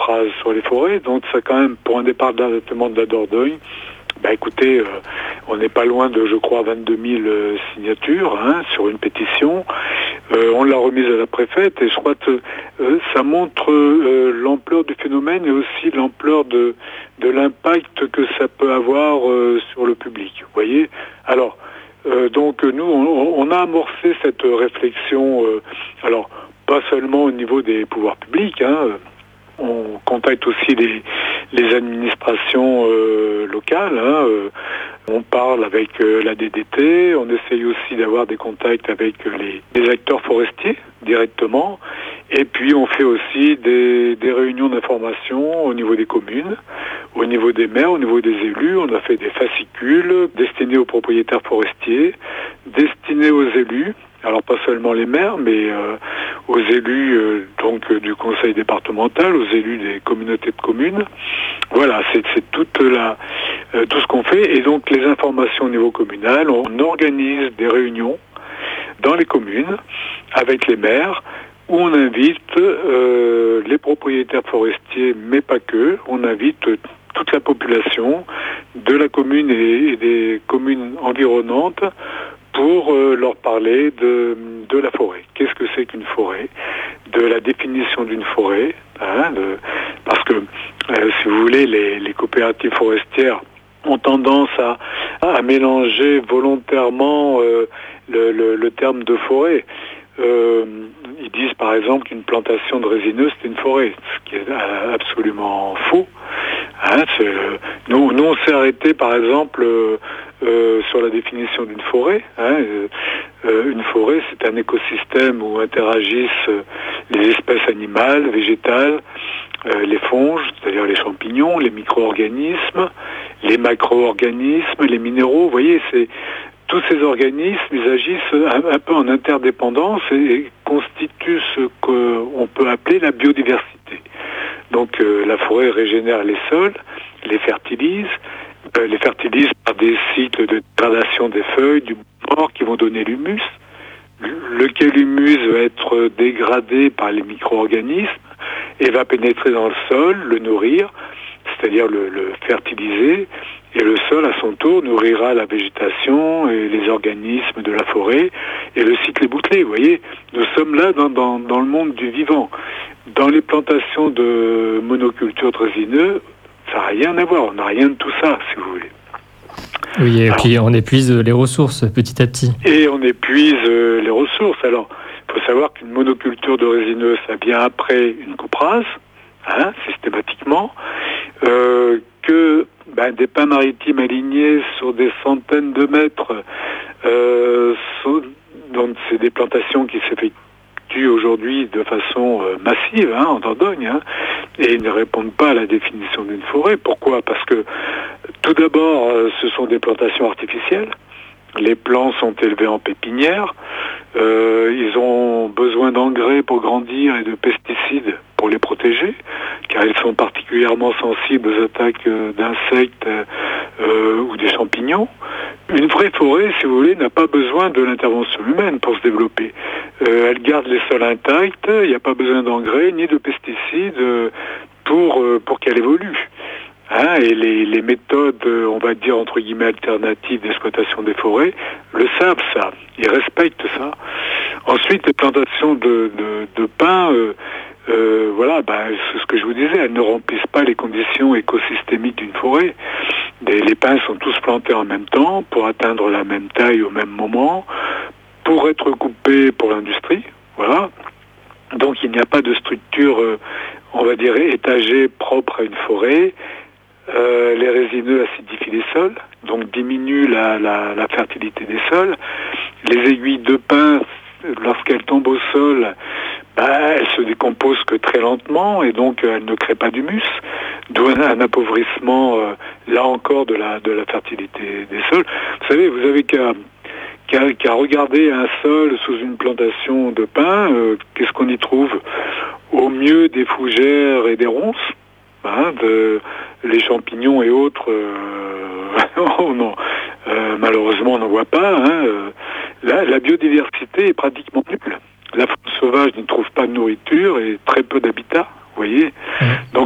phrases sur les forêts. Donc ça quand même, pour un département de la Dordogne, écoutez, on n'est pas loin de, je crois, 22 000 signatures sur une pétition. On l'a remise à la préfète et je crois que ça montre l'ampleur du phénomène et aussi l'ampleur de l'impact que ça peut avoir sur le public. Vous voyez ? Alors, donc nous, on a amorcé cette réflexion, alors pas seulement au niveau des pouvoirs publics, on contacte aussi les administrations locales. On parle avec la DDT. On essaye aussi d'avoir des contacts avec les acteurs forestiers directement. Et puis on fait aussi des réunions d'information au niveau des communes, au niveau des maires, au niveau des élus. On a fait des fascicules destinés aux propriétaires forestiers, destinés aux élus. Alors pas seulement les maires, mais aux élus du conseil départemental, aux élus des communautés de communes. Voilà, c'est tout ce qu'on fait. Et donc les informations au niveau communal, on organise des réunions dans les communes avec les maires où on invite les propriétaires forestiers, mais pas que. On invite toute la population de la commune et des communes environnantes pour leur parler de la forêt. Qu'est-ce que c'est qu'une forêt ? De la définition d'une forêt, parce que, si vous voulez, les coopératives forestières ont tendance à mélanger volontairement le terme de forêt. Ils disent par exemple qu'une plantation de résineux c'est une forêt, ce qui est absolument faux. Nous on s'est arrêté par exemple sur la définition d'une forêt. Une forêt c'est un écosystème où interagissent les espèces animales, végétales, les fonges, c'est-à-dire les champignons, les micro-organismes, les macro-organismes, les minéraux. Vous voyez, tous ces organismes, ils agissent un peu en interdépendance et constituent ce qu'on peut appeler la biodiversité. Donc la forêt régénère les sols, les fertilise par des cycles de dégradation des feuilles, du bois mort qui vont donner l'humus, lequel humus va être dégradé par les micro-organismes et va pénétrer dans le sol, le nourrir, c'est-à-dire le fertiliser, et le sol, à son tour, nourrira la végétation et les organismes de la forêt, et le cycle est bouclé, vous voyez. Nous sommes là dans le monde du vivant. Dans les plantations de monoculture de résineux, ça n'a rien à voir, on n'a rien de tout ça, si vous voulez. Oui, et puis on épuise les ressources petit à petit. Et on épuise les ressources. Alors, il faut savoir qu'une monoculture de résineux, ça vient après une coupe rase, systématiquement, que des pins maritimes alignés sur des centaines de mètres, donc c'est des plantations qui s'effectuent aujourd'hui de façon massive en Dordogne, et ils ne répondent pas à la définition d'une forêt. Pourquoi ? Parce que tout d'abord, ce sont des plantations artificielles. Les plants sont élevés en pépinière. Ils ont besoin d'engrais pour grandir et de pesticides pour les protéger, car ils sont particulièrement sensibles aux attaques d'insectes ou des champignons. Une vraie forêt, si vous voulez, n'a pas besoin de l'intervention humaine pour se développer. Elle garde les sols intacts, il n'y a pas besoin d'engrais ni de pesticides pour qu'elle évolue. Et les méthodes, on va dire entre guillemets alternatives d'exploitation des forêts, le savent ça, ils respectent ça. Ensuite, les plantations de pins, c'est ce que je vous disais, elles ne remplissent pas les conditions écosystémiques d'une forêt. Les pins sont tous plantés en même temps pour atteindre la même taille au même moment, pour être coupés pour l'industrie, voilà. Donc il n'y a pas de structure, on va dire, étagée propre à une forêt. Les résineux acidifient les sols, donc diminuent la fertilité des sols. Les aiguilles de pin, lorsqu'elles tombent au sol, elles se décomposent que très lentement et donc elles ne créent pas d'humus, d'où un appauvrissement, là encore, de la fertilité des sols. Vous savez, vous avez qu'à regarder un sol sous une plantation de pin, qu'est-ce qu'on y trouve ? Au mieux des fougères et des ronces, les champignons et autres, malheureusement on n'en voit pas. La biodiversité est pratiquement nulle. La faune sauvage ne trouve pas de nourriture et très peu d'habitat, vous voyez. Donc